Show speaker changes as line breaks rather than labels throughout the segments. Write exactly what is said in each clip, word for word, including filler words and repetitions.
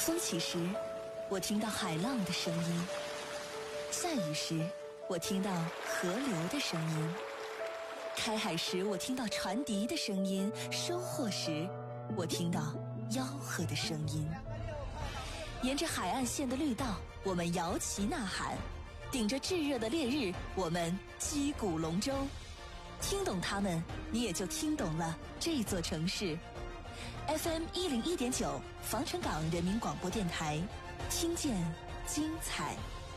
风起时，我听到海浪的声音；下雨时，我听到河流的声音；开海时，我听到船笛的声音；收获时，我听到吆喝的声音。沿着海岸线的绿道，我们摇旗呐喊；顶着炙热的烈日，我们击鼓龙舟。听懂它们，你也就听懂了这座城市。F M 一零一点九，防城港人民广播电台，听见精彩。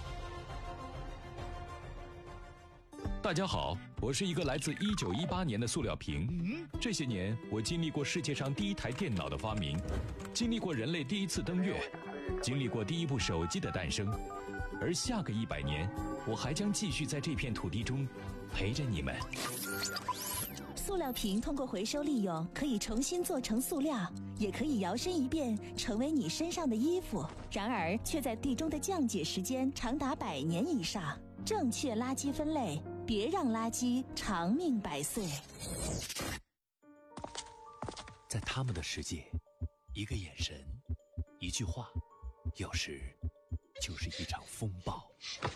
大家好，我是一个来自一九一八年的塑料瓶。嗯，这些年我经历过世界上第一台电脑的发明，经历过人类第一次登月，经历过第一部手机的诞生，而下个一百年，我还将继续在这片土地中陪着你们。
塑料瓶通过回收利用，可以重新做成塑料，也可以摇身一变成为你身上的衣服。然而，却在地中的降解时间长达百年以上。正确垃圾分类，别让垃圾长命百岁。
在他们的世界，一个眼神，一句话，有时就是一场风暴。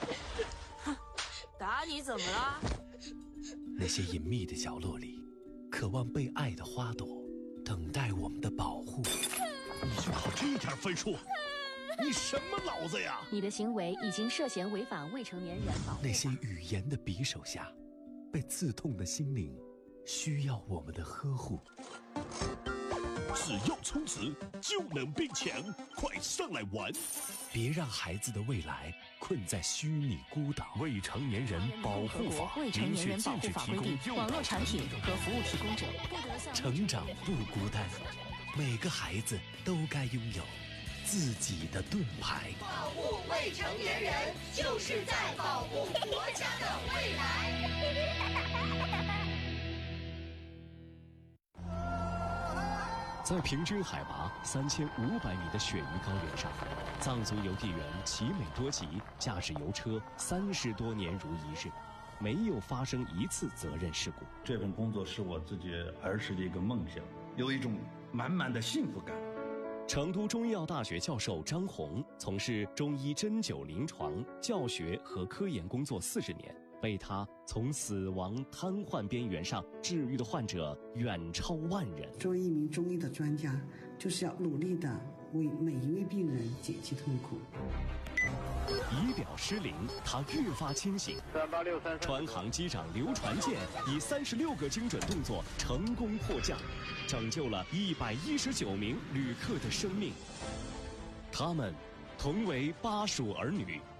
打你怎么了？
那些隐秘的角落里，渴望被爱的花朵，等待我们的保护。
你就考这点分数？你什么脑子呀？
你的行为已经涉嫌违反未成年人保护法。
那些语言的匕首下，被刺痛的心灵，需要我们的呵护。
只要充值就能变强，快上来玩！
别让孩子的未来困在虚拟孤岛。
未成年人保护法，
未成年人保护法规定，网络产品和服务提供者不得向
成长不孤单，每个孩子都该拥有自己的盾牌。
保护未成年人，就是在保护国家的未来。
在平均海拔三千五百米的雪域高原上，藏族邮递员奇美多吉驾驶邮车三十多年如一日，没有发生一次责任事故。
这份工作是我自己儿时的一个梦想，有一种满满的幸福感。
成都中医药大学教授张红从事中医针灸临床教学和科研工作四十年，被他从死亡瘫痪边缘上治愈的患者远超万人。
作为一名中医的专家，就是要努力的为每一位病人解其痛苦。
仪表失灵，他越发清醒。
三八六三，
川航机长刘传健以三十六个精准动作成功迫降，拯救了一百一十九名旅客的生命。他们同为巴蜀儿女，